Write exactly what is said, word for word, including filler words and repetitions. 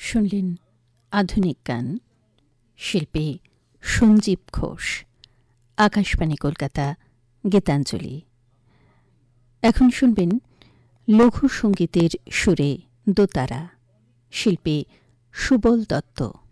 শুনলেন আধুনিক গান, শিল্পী সঞ্জীব ঘোষ, আকাশবাণী কলকাতা, গীতাঞ্জলি। এখন শুনবেন লঘু সঙ্গীতের সুরে দোতারা, শিল্পী সুবল দত্ত।